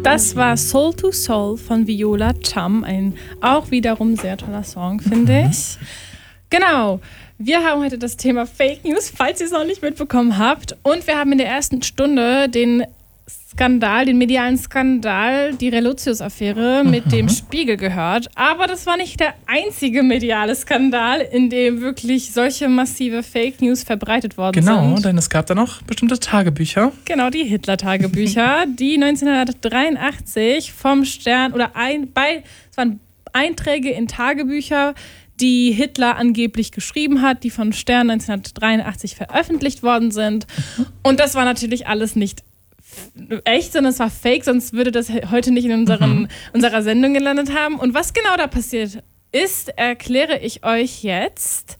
Das war Soul to Soul von Viola Cham, ein auch wiederum sehr toller Song, finde ich. Genau, wir haben heute das Thema Fake News, falls ihr es noch nicht mitbekommen habt. Und wir haben in der ersten Stunde den medialen Skandal, die Relotius-Affäre mit dem Spiegel gehört. Aber das war nicht der einzige mediale Skandal, in dem wirklich solche massive Fake News verbreitet worden sind. Genau, denn es gab da noch bestimmte Tagebücher. Genau, die Hitler-Tagebücher, die 1983 vom Stern es waren Einträge in Tagebücher, die Hitler angeblich geschrieben hat, die von Stern 1983 veröffentlicht worden sind. Und das war natürlich alles nicht echt, sondern es war fake, sonst würde das heute nicht in unserer Sendung gelandet haben. Und was genau da passiert ist, erkläre ich euch jetzt.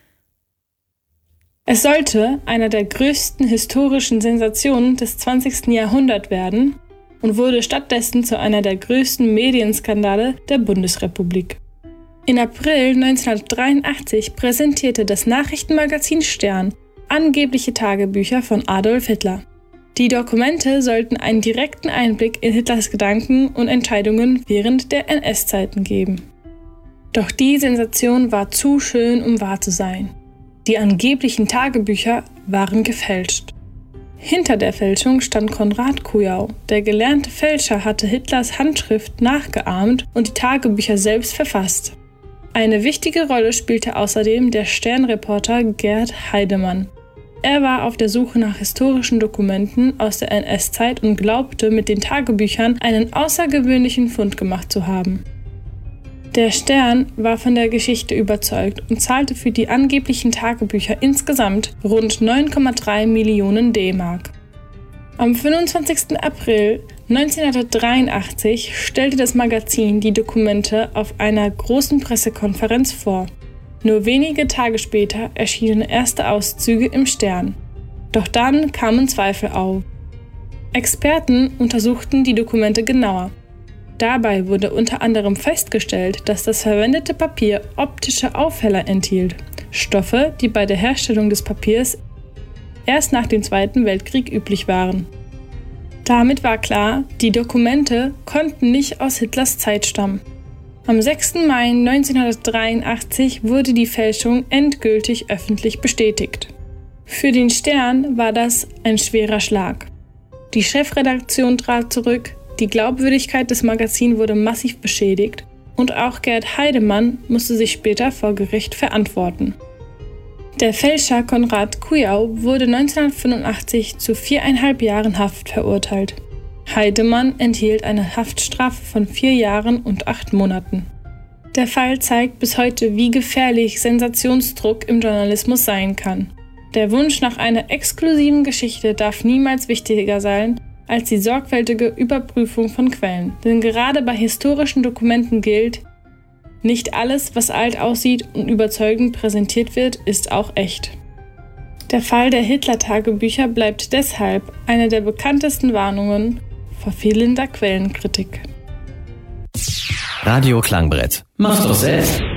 Es sollte einer der größten historischen Sensationen des 20. Jahrhunderts werden und wurde stattdessen zu einer der größten Medienskandale der Bundesrepublik. In April 1983 präsentierte das Nachrichtenmagazin Stern angebliche Tagebücher von Adolf Hitler. Die Dokumente sollten einen direkten Einblick in Hitlers Gedanken und Entscheidungen während der NS-Zeiten geben. Doch die Sensation war zu schön, um wahr zu sein. Die angeblichen Tagebücher waren gefälscht. Hinter der Fälschung stand Konrad Kujau. Der gelernte Fälscher hatte Hitlers Handschrift nachgeahmt und die Tagebücher selbst verfasst. Eine wichtige Rolle spielte außerdem der Stern-Reporter Gerd Heidemann. Er war auf der Suche nach historischen Dokumenten aus der NS-Zeit und glaubte, mit den Tagebüchern einen außergewöhnlichen Fund gemacht zu haben. Der Stern war von der Geschichte überzeugt und zahlte für die angeblichen Tagebücher insgesamt rund 9,3 Millionen D-Mark. Am 25. April 1983 stellte das Magazin die Dokumente auf einer großen Pressekonferenz vor. Nur wenige Tage später erschienen erste Auszüge im Stern. Doch dann kamen Zweifel auf. Experten untersuchten die Dokumente genauer. Dabei wurde unter anderem festgestellt, dass das verwendete Papier optische Aufheller enthielt, Stoffe, die bei der Herstellung des Papiers erst nach dem Zweiten Weltkrieg üblich waren. Damit war klar, die Dokumente konnten nicht aus Hitlers Zeit stammen. Am 6. Mai 1983 wurde die Fälschung endgültig öffentlich bestätigt. Für den Stern war das ein schwerer Schlag. Die Chefredaktion trat zurück, die Glaubwürdigkeit des Magazins wurde massiv beschädigt und auch Gerd Heidemann musste sich später vor Gericht verantworten. Der Fälscher Konrad Kujau wurde 1985 zu 4,5 Jahren Haft verurteilt. Heidemann enthielt eine Haftstrafe von 4 Jahren und 8 Monaten. Der Fall zeigt bis heute, wie gefährlich Sensationsdruck im Journalismus sein kann. Der Wunsch nach einer exklusiven Geschichte darf niemals wichtiger sein als die sorgfältige Überprüfung von Quellen. Denn gerade bei historischen Dokumenten gilt, nicht alles, was alt aussieht und überzeugend präsentiert wird, ist auch echt. Der Fall der Hitler-Tagebücher bleibt deshalb eine der bekanntesten Warnungen vor fehlender Quellenkritik. Radio Klangbrett. Mach's doch selbst.